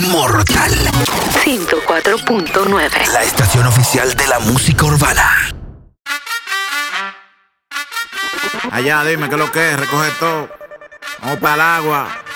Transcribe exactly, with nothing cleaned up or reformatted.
Mortal ciento cuatro punto nueve. La estación oficial de la música urbana. Allá, dime qué es lo que es, recoge todo. Vamos para el agua.